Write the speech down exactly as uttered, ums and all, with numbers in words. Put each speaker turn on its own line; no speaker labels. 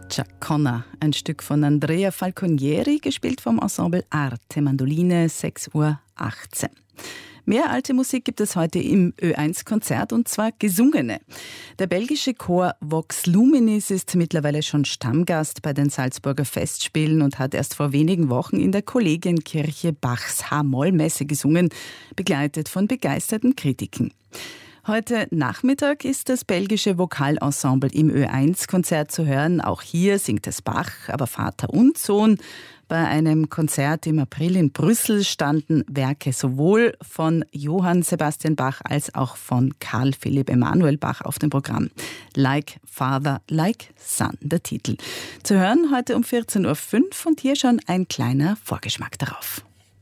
Giaconna, ein Stück von Andrea Falconieri, gespielt vom Ensemble Arte, Mandoline, sechs Uhr achtzehn. Mehr alte Musik gibt es heute im Ö eins Konzert, und zwar gesungene. Der belgische Chor Vox Luminis ist mittlerweile schon Stammgast bei den Salzburger Festspielen und hat erst vor wenigen Wochen in der Kollegienkirche Bachs H-Moll-Messe gesungen, begleitet von begeisterten Kritiken. Heute Nachmittag ist das belgische Vokalensemble im Ö eins Konzert zu hören. Auch hier singt es Bach, aber Vater und Sohn. Bei einem Konzert im April in Brüssel standen Werke sowohl von Johann Sebastian Bach als auch von Karl Philipp Emanuel Bach auf dem Programm. Like Father, Like Son, der Titel. Zu hören heute um vierzehn Uhr fünf und hier schon ein kleiner Vorgeschmack darauf.